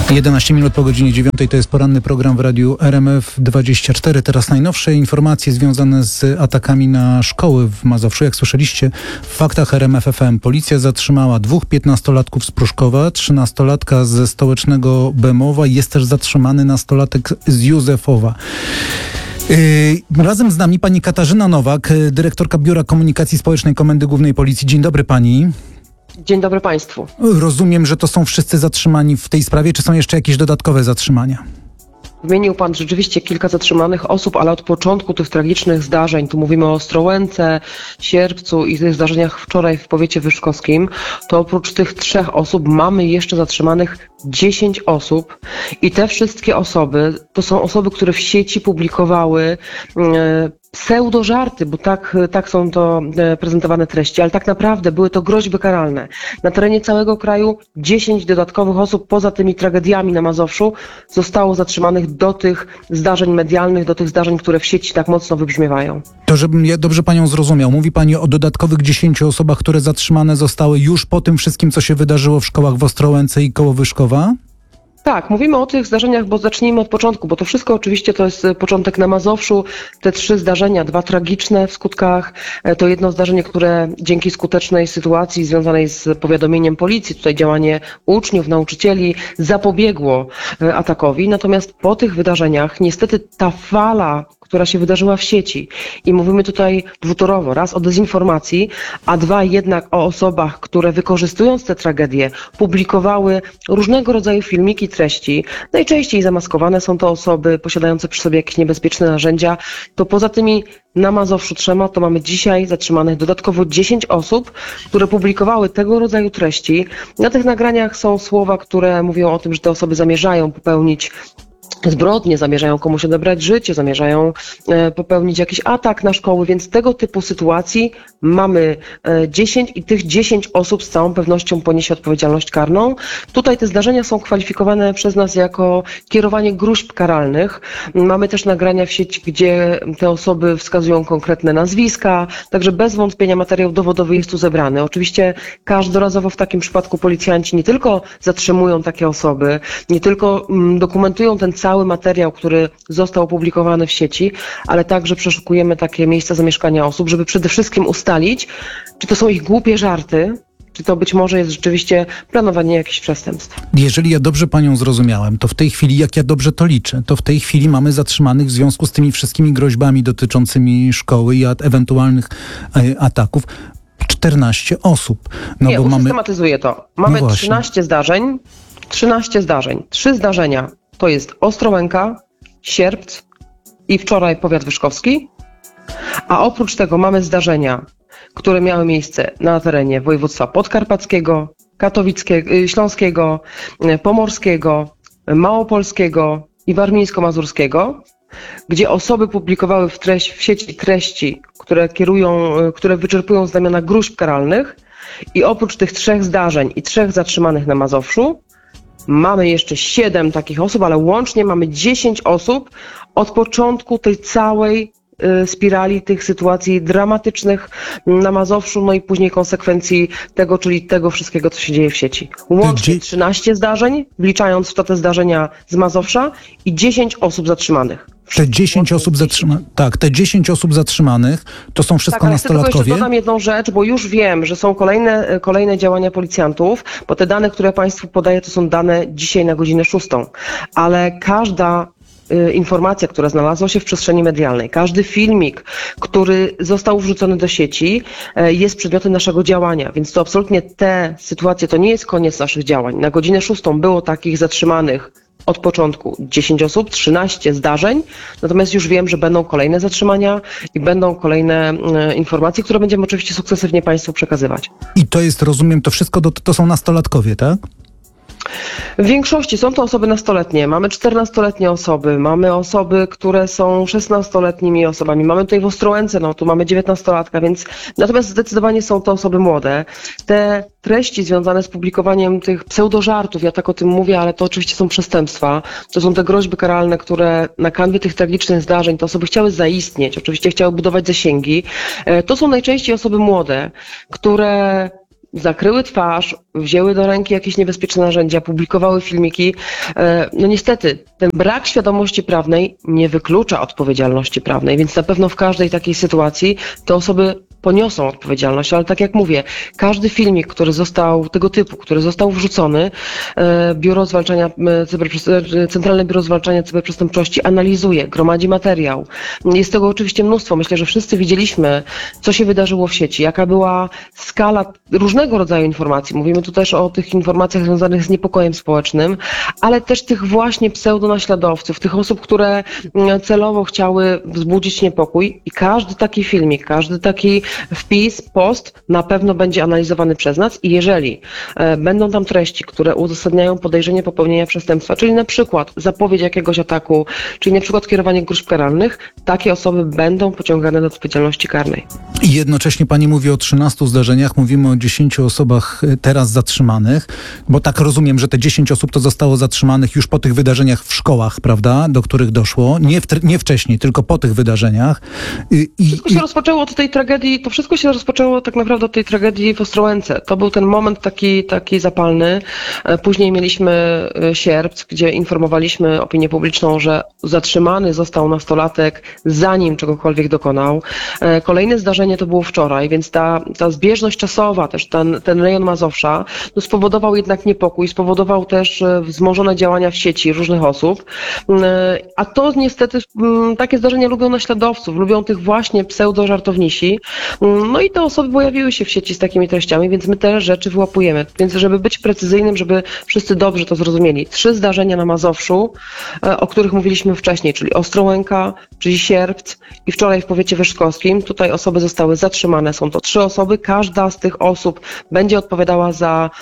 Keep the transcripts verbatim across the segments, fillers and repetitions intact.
jedenaście minut po godzinie dziewiątej to jest poranny program w radiu R M F dwadzieścia cztery. Teraz najnowsze informacje związane z atakami na szkoły w Mazowszu. Jak słyszeliście w faktach R M F F M, policja zatrzymała dwóch piętnastolatków z Pruszkowa, trzynastolatka ze stołecznego Bemowa i jest też zatrzymany nastolatek z Józefowa. Yy, razem z nami pani Katarzyna Nowak, dyrektorka Biura Komunikacji Społecznej Komendy Głównej Policji. Dzień dobry pani. Dzień dobry państwu. Rozumiem, że to są wszyscy zatrzymani w tej sprawie, czy są jeszcze jakieś dodatkowe zatrzymania? Wymienił pan rzeczywiście kilka zatrzymanych osób, ale od początku tych tragicznych zdarzeń, tu mówimy o Ostrołęce, Sierpcu i tych zdarzeniach wczoraj w powiecie wyszkowskim, to oprócz tych trzech osób mamy jeszcze zatrzymanych dziesięć osób i te wszystkie osoby to są osoby, które w sieci publikowały e, pseudożarty, bo tak, tak są to prezentowane treści, ale tak naprawdę były to groźby karalne. Na terenie całego kraju dziesięć dodatkowych osób poza tymi tragediami na Mazowszu zostało zatrzymanych do tych zdarzeń medialnych, do tych zdarzeń, które w sieci tak mocno wybrzmiewają. To żebym ja dobrze panią zrozumiał. Mówi pani o dodatkowych dziesięciu osobach, które zatrzymane zostały już po tym wszystkim, co się wydarzyło w szkołach w Ostrołęce i koło Wyszkowa? Tak, mówimy o tych zdarzeniach, bo zacznijmy od początku, bo to wszystko oczywiście to jest początek na Mazowszu. Te trzy zdarzenia, dwa tragiczne w skutkach, to jedno zdarzenie, które dzięki skutecznej sytuacji związanej z powiadomieniem policji, tutaj działanie uczniów, nauczycieli zapobiegło atakowi. Natomiast po tych wydarzeniach niestety ta fala, która się wydarzyła w sieci i mówimy tutaj dwutorowo, raz o dezinformacji, a dwa jednak o osobach, które wykorzystując te tragedie publikowały różnego rodzaju filmiki, treści. Najczęściej zamaskowane są to osoby posiadające przy sobie jakieś niebezpieczne narzędzia. To poza tymi na Mazowszu trzema to mamy dzisiaj zatrzymanych dodatkowo dziesięć osób, które publikowały tego rodzaju treści. Na tych nagraniach są słowa, które mówią o tym, że te osoby zamierzają popełnić zbrodnie, zamierzają komuś odebrać życie, zamierzają e, popełnić jakiś atak na szkoły, więc tego typu sytuacji mamy e, dziesięć i tych dziesięć osób z całą pewnością poniesie odpowiedzialność karną. Tutaj te zdarzenia są kwalifikowane przez nas jako kierowanie gróźb karalnych. Mamy też nagrania w sieci, gdzie te osoby wskazują konkretne nazwiska, także bez wątpienia materiał dowodowy jest tu zebrany. Oczywiście każdorazowo w takim przypadku policjanci nie tylko zatrzymują takie osoby, nie tylko mm, dokumentują ten cały cały materiał, który został opublikowany w sieci, ale także przeszukujemy takie miejsca zamieszkania osób, żeby przede wszystkim ustalić, czy to są ich głupie żarty, czy to być może jest rzeczywiście planowanie jakichś przestępstw. Jeżeli ja dobrze panią zrozumiałem, to w tej chwili, jak ja dobrze to liczę, to w tej chwili mamy zatrzymanych w związku z tymi wszystkimi groźbami dotyczącymi szkoły i ewentualnych e, ataków czternaście osób. No Nie, bo usystematyzuję mamy... to. Mamy no trzynaście zdarzeń, trzynaście zdarzeń, trzy zdarzenia. To jest Ostrołęka, Sierpc i wczoraj powiat wyszkowski, a oprócz tego mamy zdarzenia, które miały miejsce na terenie województwa podkarpackiego, katowickiego, śląskiego, pomorskiego, małopolskiego i warmińsko-mazurskiego, gdzie osoby publikowały w, treść, w sieci treści, które kierują, które wyczerpują znamiona gróźb karalnych i oprócz tych trzech zdarzeń i trzech zatrzymanych na Mazowszu mamy jeszcze siedem takich osób, ale łącznie mamy dziesięć osób od początku tej całej y, spirali tych sytuacji dramatycznych na Mazowszu, no i później konsekwencji tego, czyli tego wszystkiego, co się dzieje w sieci. Łącznie trzynaście zdarzeń, wliczając w to te zdarzenia z Mazowsza i dziesięć osób zatrzymanych. Te dziesięć osób zatrzymanych, tak, te dziesięć osób zatrzymanych to są wszystko tak, nastolatkowie. Tylko jeszcze dodam jedną rzecz, bo już wiem, że są kolejne, kolejne działania policjantów, bo te dane, które Państwu podaję, to są dane dzisiaj na godzinę szóstą, ale każda y, informacja, która znalazła się w przestrzeni medialnej, każdy filmik, który został wrzucony do sieci, y, jest przedmiotem naszego działania, więc to absolutnie te sytuacje to nie jest koniec naszych działań. Na godzinę szóstą było takich zatrzymanych od początku dziesięć osób, trzynaście zdarzeń, natomiast już wiem, że będą kolejne zatrzymania i będą kolejne e, informacje, które będziemy oczywiście sukcesywnie Państwu przekazywać. I to jest, rozumiem, to wszystko do, to są nastolatkowie, tak? W większości są to osoby nastoletnie. Mamy czternastoletnie osoby, mamy osoby, które są szesnastoletnimi osobami. Mamy tutaj w Ostrołęce, no tu mamy dziewiętnastolatka, więc natomiast zdecydowanie są to osoby młode. Te treści związane z publikowaniem tych pseudożartów, ja tak o tym mówię, ale to oczywiście są przestępstwa. To są te groźby karalne, które na kanwie tych tragicznych zdarzeń te osoby chciały zaistnieć, oczywiście chciały budować zasięgi. To są najczęściej osoby młode, które zakryły twarz, wzięły do ręki jakieś niebezpieczne narzędzia, publikowały filmiki. No niestety, ten brak świadomości prawnej nie wyklucza odpowiedzialności prawnej, więc na pewno w każdej takiej sytuacji te osoby poniosą odpowiedzialność, ale tak jak mówię, każdy filmik, który został tego typu, który został wrzucony, Biuro Zwalczania, Centralne Biuro Zwalczania Cyberprzestępczości analizuje, gromadzi materiał. Jest tego oczywiście mnóstwo. Myślę, że wszyscy widzieliśmy, co się wydarzyło w sieci, jaka była skala różnego rodzaju informacji. Mówimy tu też o tych informacjach związanych z niepokojem społecznym, ale też tych właśnie pseudonaśladowców, tych osób, które celowo chciały wzbudzić niepokój i każdy taki filmik, każdy taki wpis, post na pewno będzie analizowany przez nas i jeżeli e, będą tam treści, które uzasadniają podejrzenie popełnienia przestępstwa, czyli na przykład zapowiedź jakiegoś ataku, czyli na przykład kierowanie gróźb karalnych, takie osoby będą pociągane do odpowiedzialności karnej. I jednocześnie pani mówi o trzynastu zdarzeniach, mówimy o dziesięciu osobach teraz zatrzymanych, bo tak rozumiem, że te dziesięć osób to zostało zatrzymanych już po tych wydarzeniach w szkołach, prawda, do których doszło, nie, w, nie wcześniej, tylko po tych wydarzeniach. I, wszystko się i... rozpoczęło od tej tragedii, to wszystko się rozpoczęło tak naprawdę od tej tragedii w Ostrołęce. To był ten moment taki, taki zapalny. Później mieliśmy sierpc, gdzie informowaliśmy opinię publiczną, że zatrzymany został nastolatek, zanim czegokolwiek dokonał. Kolejne zdarzenie to było wczoraj, więc ta, ta zbieżność czasowa, też ten, ten rejon Mazowsza, no spowodował jednak niepokój, spowodował też wzmożone działania w sieci różnych osób. A to niestety takie zdarzenia lubią naśladowców, lubią tych właśnie pseudo-żartownisi. No i te osoby pojawiły się w sieci z takimi treściami, więc my te rzeczy wyłapujemy. Więc żeby być precyzyjnym, żeby wszyscy dobrze to zrozumieli. Trzy zdarzenia na Mazowszu, o których mówiliśmy wcześniej, czyli Ostrołęka, czyli sierpc i wczoraj w powiecie wyszkowskim. Tutaj osoby zostały zatrzymane. Są to trzy osoby. Każda z tych osób będzie odpowiadała za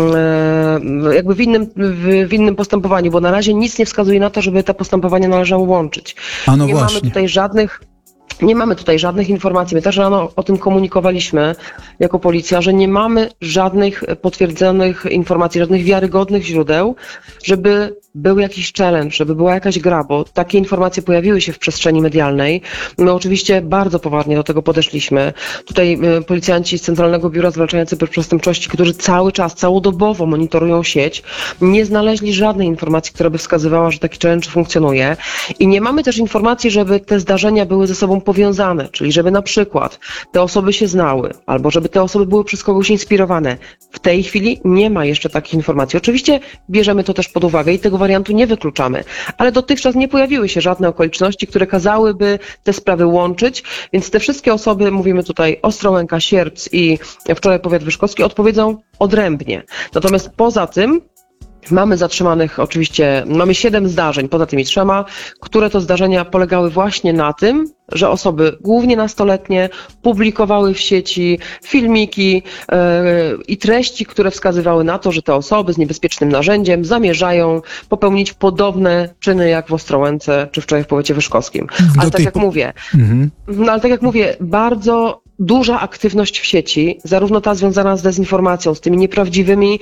jakby w innym, w innym postępowaniu, bo na razie nic nie wskazuje na to, żeby te postępowania należało łączyć. A no nie właśnie. mamy tutaj żadnych Nie mamy tutaj żadnych informacji. My też rano o tym komunikowaliśmy jako policja, że nie mamy żadnych potwierdzonych informacji, żadnych wiarygodnych źródeł, żeby był jakiś challenge, żeby była jakaś gra, bo takie informacje pojawiły się w przestrzeni medialnej. My oczywiście bardzo poważnie do tego podeszliśmy. Tutaj policjanci z Centralnego Biura Zwalczania Cyberprzestępczości, którzy cały czas, całodobowo monitorują sieć, nie znaleźli żadnej informacji, która by wskazywała, że taki challenge funkcjonuje. I nie mamy też informacji, żeby te zdarzenia były ze sobą powiązane, czyli żeby na przykład te osoby się znały, albo żeby te osoby były przez kogoś inspirowane. W tej chwili nie ma jeszcze takich informacji. Oczywiście bierzemy to też pod uwagę i tego wariantu nie wykluczamy, ale dotychczas nie pojawiły się żadne okoliczności, które kazałyby te sprawy łączyć, więc te wszystkie osoby, mówimy tutaj Ostrołęka, sierpc i wczoraj powiat wyszkowski, odpowiedzą odrębnie. Natomiast poza tym mamy zatrzymanych oczywiście, mamy siedem zdarzeń poza tymi trzema, które to zdarzenia polegały właśnie na tym, że osoby głównie nastoletnie publikowały w sieci filmiki yy, i treści, które wskazywały na to, że te osoby z niebezpiecznym narzędziem zamierzają popełnić podobne czyny jak w Ostrołęce czy wczoraj w powiecie wyszkowskim. Ale tak jak po... mówię, mhm. no, ale tak jak mówię, bardzo duża aktywność w sieci, zarówno ta związana z dezinformacją, z tymi nieprawdziwymi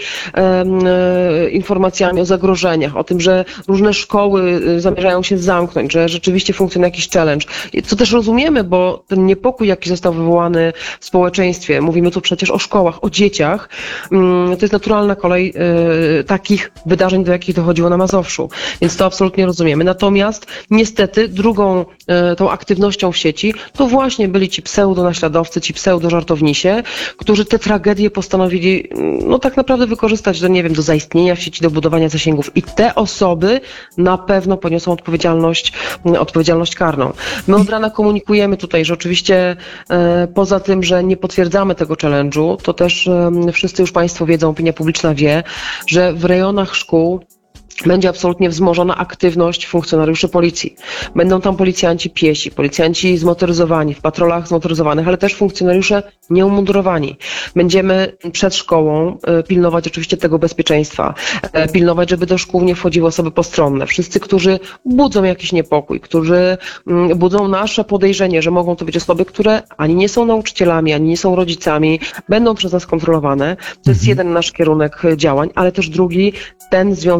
e, informacjami o zagrożeniach, o tym, że różne szkoły zamierzają się zamknąć, że rzeczywiście funkcjonuje jakiś challenge. Co też rozumiemy, bo ten niepokój, jaki został wywołany w społeczeństwie, mówimy tu przecież o szkołach, o dzieciach, to jest naturalna kolej e, takich wydarzeń, do jakich dochodziło na Mazowszu. Więc to absolutnie rozumiemy. Natomiast niestety drugą e, tą aktywnością w sieci to właśnie byli ci pseudonaśladowcy, ci pseudożartownisie, którzy te tragedie postanowili no tak naprawdę wykorzystać do, nie wiem, do zaistnienia w sieci, do budowania zasięgów. I te osoby na pewno poniosą odpowiedzialność, odpowiedzialność karną. My od rana komunikujemy tutaj, że oczywiście e, poza tym, że nie potwierdzamy tego challenge'u, to też e, wszyscy już Państwo wiedzą, opinia publiczna wie, że w rejonach szkół będzie absolutnie wzmożona aktywność funkcjonariuszy policji. Będą tam policjanci piesi, policjanci zmotoryzowani, w patrolach zmotoryzowanych, ale też funkcjonariusze nieumundurowani. Będziemy przed szkołą pilnować oczywiście tego bezpieczeństwa, pilnować, żeby do szkół nie wchodziły osoby postronne. Wszyscy, którzy budzą jakiś niepokój, którzy budzą nasze podejrzenie, że mogą to być osoby, które ani nie są nauczycielami, ani nie są rodzicami, będą przez nas kontrolowane. To jest jeden nasz kierunek działań, ale też drugi, ten związany z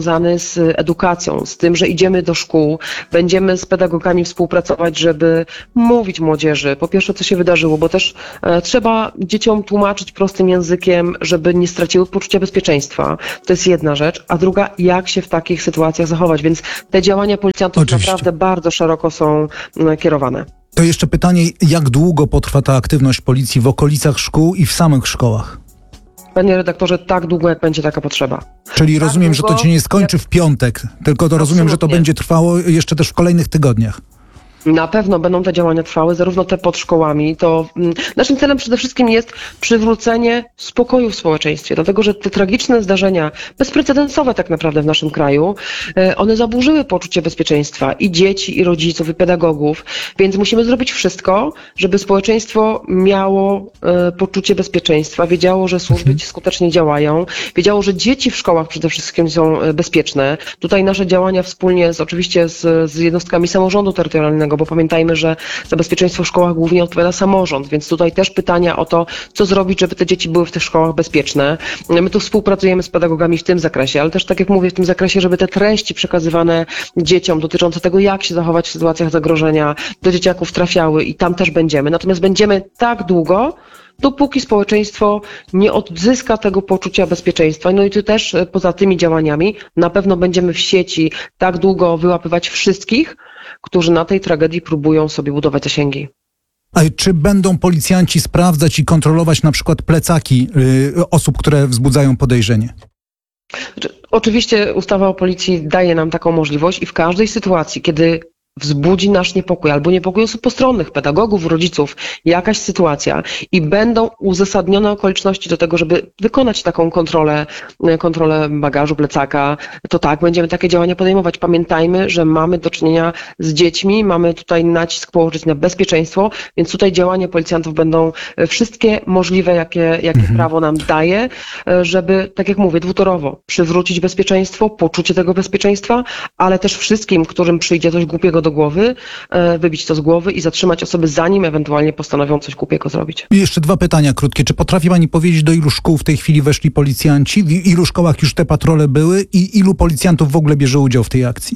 z edukacją, z tym, że idziemy do szkół, będziemy z pedagogami współpracować, żeby mówić młodzieży, po pierwsze, co się wydarzyło, bo też e, trzeba dzieciom tłumaczyć prostym językiem, żeby nie straciły poczucia bezpieczeństwa. To jest jedna rzecz, a druga, jak się w takich sytuacjach zachować, więc te działania policjantów Oczywiście. naprawdę bardzo szeroko są e, kierowane. To jeszcze pytanie, jak długo potrwa ta aktywność policji w okolicach szkół i w samych szkołach? Panie redaktorze, tak długo, jak będzie taka potrzeba. Czyli Tak rozumiem, że to długo, się nie skończy w piątek, tylko to rozumiem, że to Absolutnie. będzie trwało jeszcze też w kolejnych tygodniach. Na pewno będą te działania trwały, zarówno te pod szkołami. To mm, naszym celem przede wszystkim jest przywrócenie spokoju w społeczeństwie, dlatego że te tragiczne zdarzenia, bezprecedensowe tak naprawdę w naszym kraju, e, one zaburzyły poczucie bezpieczeństwa i dzieci, i rodziców, i pedagogów, więc musimy zrobić wszystko, żeby społeczeństwo miało e, poczucie bezpieczeństwa, wiedziało, że służby ci skutecznie działają, wiedziało, że dzieci w szkołach przede wszystkim są e, bezpieczne. Tutaj nasze działania wspólnie z, oczywiście z, z jednostkami samorządu terytorialnego, bo pamiętajmy, że za bezpieczeństwo w szkołach głównie odpowiada samorząd, więc tutaj też pytania o to, co zrobić, żeby te dzieci były w tych szkołach bezpieczne. My tu współpracujemy z pedagogami w tym zakresie, ale też, tak jak mówię, w tym zakresie, żeby te treści przekazywane dzieciom dotyczące tego, jak się zachować w sytuacjach zagrożenia, do dzieciaków trafiały i tam też będziemy. Natomiast będziemy tak długo, dopóki społeczeństwo nie odzyska tego poczucia bezpieczeństwa. No i tu też e, poza tymi działaniami na pewno będziemy w sieci tak długo wyłapywać wszystkich, którzy na tej tragedii próbują sobie budować zasięgi. A czy będą policjanci sprawdzać i kontrolować na przykład plecaki y, osób, które wzbudzają podejrzenie? Znaczy, oczywiście ustawa o policji daje nam taką możliwość i w każdej sytuacji, kiedy wzbudzi nasz niepokój albo niepokój osób postronnych, pedagogów, rodziców, jakaś sytuacja i będą uzasadnione okoliczności do tego, żeby wykonać taką kontrolę, kontrolę bagażu, plecaka, to tak, będziemy takie działania podejmować. Pamiętajmy, że mamy do czynienia z dziećmi, mamy tutaj nacisk położyć na bezpieczeństwo, więc tutaj działania policjantów będą wszystkie możliwe, jakie, jakie mhm. prawo nam daje, żeby, tak jak mówię, dwutorowo przywrócić bezpieczeństwo, poczucie tego bezpieczeństwa, ale też wszystkim, którym przyjdzie coś głupiego do głowy, wybić to z głowy i zatrzymać osoby, zanim ewentualnie postanowią coś głupiego zrobić. I jeszcze dwa pytania krótkie. Czy potrafi pani powiedzieć, do ilu szkół w tej chwili weszli policjanci? W ilu szkołach już te patrole były? I ilu policjantów w ogóle bierze udział w tej akcji?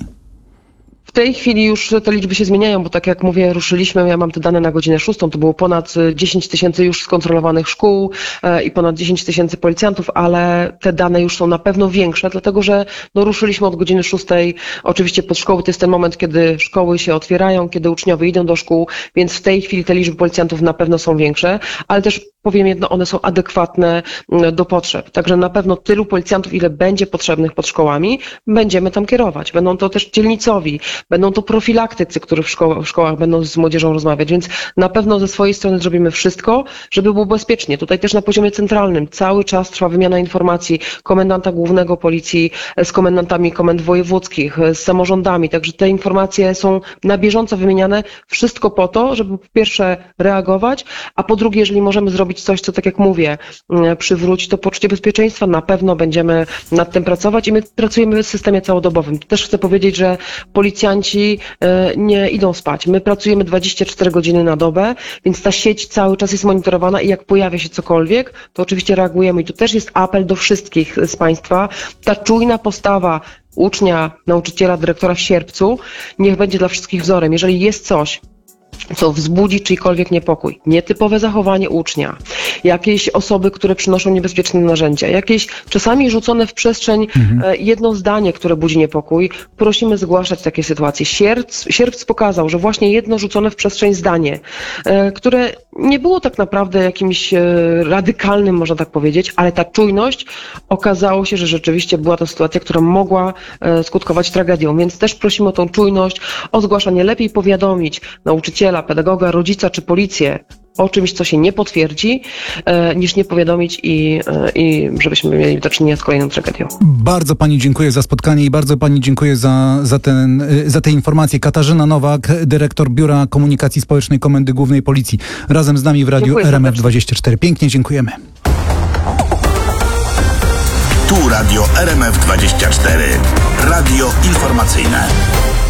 W tej chwili już te liczby się zmieniają, bo tak jak mówię, ruszyliśmy, ja mam te dane na godzinę szóstą, to było ponad dziesięć tysięcy już skontrolowanych szkół i ponad dziesięć tysięcy policjantów, ale te dane już są na pewno większe, dlatego że no, ruszyliśmy od godziny szóstej. Oczywiście pod szkoły to jest ten moment, kiedy szkoły się otwierają, kiedy uczniowie idą do szkół, więc w tej chwili te liczby policjantów na pewno są większe, ale też powiem jedno, one są adekwatne do potrzeb. Także na pewno tylu policjantów, ile będzie potrzebnych pod szkołami, będziemy tam kierować. Będą to też dzielnicowi, będą to profilaktycy, którzy w, szko- w szkołach będą z młodzieżą rozmawiać, więc na pewno ze swojej strony zrobimy wszystko, żeby było bezpiecznie. Tutaj też na poziomie centralnym cały czas trwa wymiana informacji komendanta głównego policji z komendantami komend wojewódzkich, z samorządami, także te informacje są na bieżąco wymieniane. Wszystko po to, żeby po pierwsze reagować, a po drugie, jeżeli możemy zrobić coś, co tak jak mówię, przywróci to poczucie bezpieczeństwa, na pewno będziemy nad tym pracować i my pracujemy w systemie całodobowym. Też chcę powiedzieć, że policjanci nie idą spać. My pracujemy dwadzieścia cztery godziny na dobę, więc ta sieć cały czas jest monitorowana i jak pojawia się cokolwiek, to oczywiście reagujemy. I tu też jest apel do wszystkich z Państwa. Ta czujna postawa ucznia, nauczyciela, dyrektora w Sierpcu niech będzie dla wszystkich wzorem. Jeżeli jest coś, co wzbudzi czyjkolwiek niepokój, nietypowe zachowanie ucznia, jakieś osoby, które przynoszą niebezpieczne narzędzia, jakieś czasami rzucone w przestrzeń mhm. jedno zdanie, które budzi niepokój, prosimy zgłaszać takie sytuacje. Sierpc, Sierpc pokazał, że właśnie jedno rzucone w przestrzeń zdanie, które nie było tak naprawdę jakimś radykalnym, można tak powiedzieć, ale ta czujność okazało się, że rzeczywiście była to sytuacja, która mogła skutkować tragedią, więc też prosimy o tą czujność, o zgłaszanie, lepiej powiadomić nauczyciela, pedagoga, rodzica czy policję o czymś, co się nie potwierdzi, e, niż nie powiadomić i, e, i żebyśmy mieli do czynienia z kolejną tragedią. Bardzo pani dziękuję za spotkanie i bardzo pani dziękuję za, za, ten, za te informacje. Katarzyna Nowak, dyrektor Biura Komunikacji Społecznej Komendy Głównej Policji, razem z nami w Radiu dziękuję R M F dwadzieścia cztery. Pięknie dziękujemy. Tu Radio R M F dwadzieścia cztery. Radio informacyjne.